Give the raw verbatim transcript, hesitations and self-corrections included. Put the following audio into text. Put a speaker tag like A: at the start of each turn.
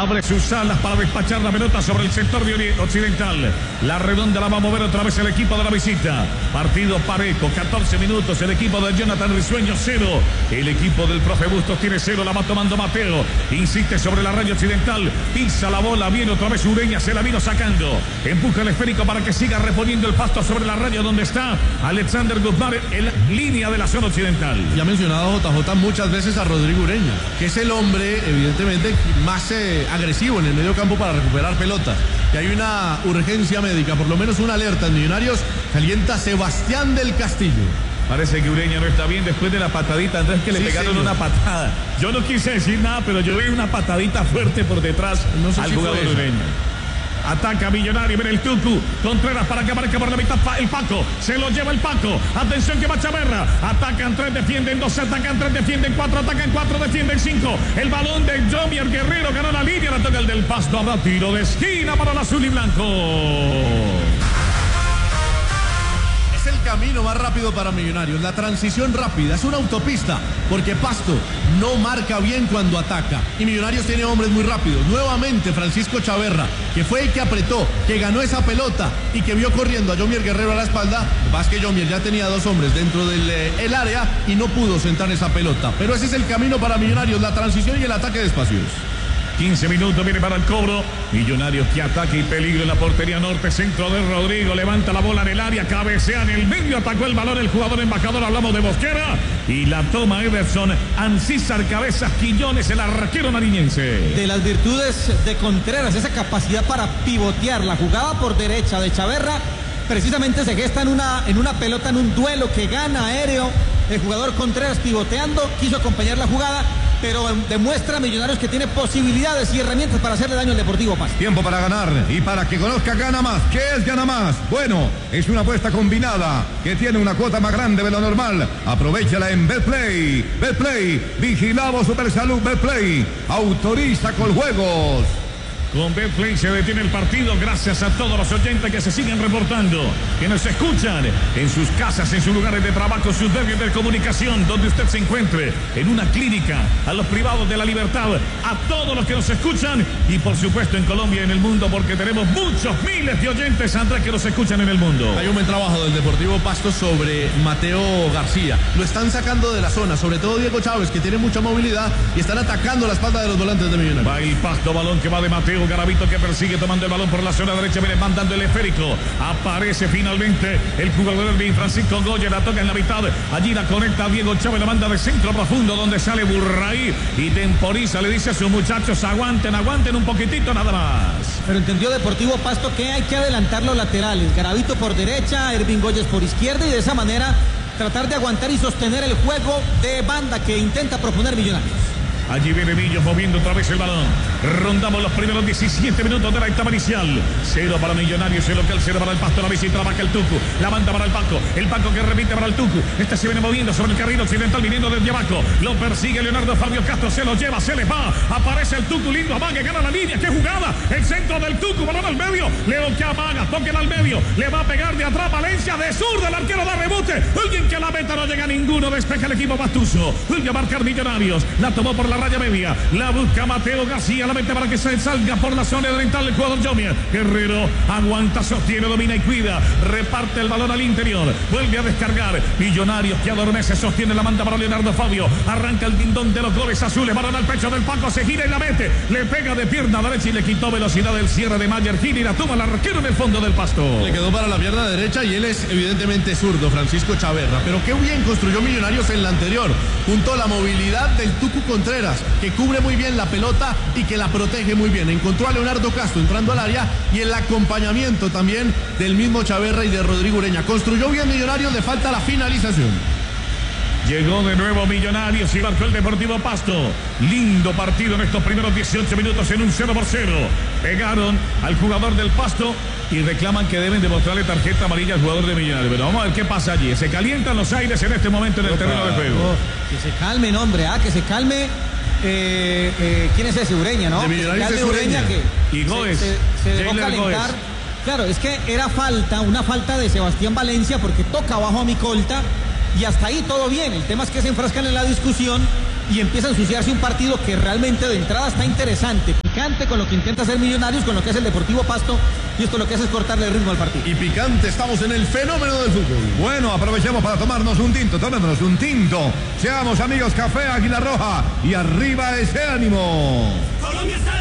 A: abre sus alas para despachar la pelota sobre el sector de occidental. La redonda la va a mover otra vez el equipo de la visita. Partido parejo, catorce minutos. El equipo de Jonathan Risueño cero. El equipo del profe Bustos tiene cero. La va tomando Mateo. Insiste sobre la raya occidental. Pisa la bola. Viene otra vez Ureña. Se la vino sacando. Empuja el esférico para que siga reponiendo el pasto sobre la raya donde está Alexander Guzmán en la línea de la zona occidental.
B: Ya ha mencionado J J muchas veces a Rodrigo Ureña, que es el hombre evidentemente más eh, agresivo en el medio campo para recuperar pelotas. Y hay una urgencia médica, por lo menos una alerta en Millonarios. Calienta Sebastián del Castillo.
A: Parece que Ureña no está bien después de la patadita, Andrés, que le
B: sí,
A: pegaron
B: señor.
A: una patada. Yo no quise decir nada, pero yo vi una patadita fuerte por detrás no sé al si jugador Ureña. Ataca Millonario, viene el Tucu. Contreras para que marque por la mitad el Paco. Se lo lleva el Paco. Atención que va Chaverra. Atacan tres, defienden dos, atacan tres, defienden cuatro, atacan cuatro, defienden cinco. El balón de Jomier Guerrero ganó la línea, la toca el del Pasto. Habrá tiro de esquina para el azul y blanco.
B: Es el camino más rápido para Millonarios, la transición rápida, es una autopista, porque Pasto no marca bien cuando ataca, y Millonarios tiene hombres muy rápidos. Nuevamente Francisco Chaverra, que fue el que apretó, que ganó esa pelota y que vio corriendo a Jomier Guerrero a la espalda. Más que Jomier ya tenía dos hombres dentro del eh, el área y no pudo sentar esa pelota, pero ese es el camino para Millonarios, la transición y el ataque de espacios.
A: quince minutos, viene para el cobro. Millonarios que ataque y peligro en la portería norte. Centro de Rodrigo, levanta la bola en el área, cabecea en el medio, atacó el balón el jugador embajador, hablamos de Mosquera. Y la toma Ederson, Ancísar Cabezas Quiñones, el arquero nariñense.
C: De las virtudes de Contreras, esa capacidad para pivotear. La jugada por derecha de Chaverra precisamente se gesta en una, en una pelota, en un duelo que gana aéreo. El jugador Contreras pivoteando, quiso acompañar la jugada, pero demuestra a Millonarios que tiene posibilidades y herramientas para hacerle daño al Deportivo Pasto.
D: Tiempo para ganar y para que conozca Gana Más. ¿Qué es Gana Más? Bueno, es una apuesta combinada que tiene una cuota más grande de lo normal. Aprovechala en Betplay. Betplay, vigilado Supersalud. Betplay, autoriza con juegos.
A: Con Betplay se detiene el partido gracias a todos los oyentes que se siguen reportando, que nos escuchan en sus casas, en sus lugares de trabajo, sus medios de comunicación, donde usted se encuentre, en una clínica, a los privados de la libertad, a todos los que nos escuchan y por supuesto en Colombia y en el mundo, porque tenemos muchos miles de oyentes, Andrés, que nos escuchan en el mundo.
B: Hay un buen trabajo del Deportivo Pasto sobre Mateo García. Lo están sacando de la zona, sobre todo Diego Chávez, que tiene mucha movilidad y están atacando la espalda de los volantes de Millonarios.
A: Va el Pasto, balón que va de Mateo Garavito, que persigue tomando el balón por la zona derecha, viene mandando el esférico, aparece finalmente el jugador de Francisco Goya, la toca en la mitad, allí la conecta Diego Chávez, la manda de centro profundo donde sale Burray y temporiza, le dice a sus muchachos aguanten, aguanten un poquitito nada más.
C: Pero entendió Deportivo Pasto que hay que adelantar los laterales, Garavito por derecha, Ervin Goyes por izquierda, y de esa manera tratar de aguantar y sostener el juego de banda que intenta proponer Millonarios.
A: Allí viene Millos moviendo otra vez el balón. Rondamos los primeros diecisiete minutos de la etapa inicial. Cero para Millonarios, el local, cero para el Pasto. La visita, trabaja el Tucu. La manda para el Paco. El Paco que repite para el Tucu. Este se viene moviendo sobre el carril occidental, viniendo desde abajo. Lo persigue Leonardo Fabio Castro. Se lo lleva, se le va. Aparece el Tucu, lindo amague, gana la línea. ¡Qué jugada! El centro del Tucu, balón al medio. Leo que amaga, toquen al medio. Le va a pegar de atrás Valencia, de sur del arquero da rebote. Alguien que a la meta no llega ninguno. Despeja el equipo Pastuso. Vuelve a marcar Millonarios. La tomó por la raya media, la busca Mateo García, la mete para que se salga por la zona oriental el jugador Jomier Guerrero, aguanta, sostiene, domina y cuida, reparte el balón al interior, vuelve a descargar Millonarios que adormece, sostiene, la manda para Leonardo Fabio, arranca el guindón de los goles azules, balón al pecho del Paco, se gira y la mete, le pega de pierna derecha y le quitó velocidad del cierre de Mayer Gil y la toma el arquero en el fondo del Pasto.
B: Le quedó para la pierna derecha y él es evidentemente zurdo, Francisco Chaverra, pero qué bien construyó Millonarios en la anterior, junto a la movilidad del Tucu Contreras, que cubre muy bien la pelota y que la protege muy bien. Encontró a Leonardo Castro entrando al área y el acompañamiento también del mismo Chaverra y de Rodrigo Ureña. Construyó bien Millonarios, le falta la finalización.
A: Llegó de nuevo Millonarios y marcó el Deportivo Pasto. Lindo partido en estos primeros dieciocho minutos en un cero por cero. Pegaron al jugador del Pasto y reclaman que deben demostrarle tarjeta amarilla al jugador de Millonarios. Pero vamos a ver qué pasa allí. Se calientan los aires en este momento en el Opa. terreno de juego.
C: Oh, que se calmen, hombre, ah, que se calme. Eh, eh, ¿Quién es ese? Ureña, ¿no?
B: De Millonarios es Ureña.
C: Que
A: y Goes.
C: Se, se, se dejó calentar. Goes. Claro, es que era falta, una falta de Sebastián Valencia porque toca abajo a Micolta y hasta ahí todo bien. El tema es que se enfrascan en la discusión y empieza a ensuciarse un partido que realmente de entrada está interesante, picante con lo que intenta hacer Millonarios, con lo que hace el Deportivo Pasto, y esto lo que hace es cortarle el ritmo al partido.
B: Y picante, estamos en el fenómeno del fútbol.
D: Bueno, aprovechemos para tomarnos un tinto, tomémonos un tinto. Seamos amigos, Café Águila Roja y arriba ese ánimo.
E: Colombia está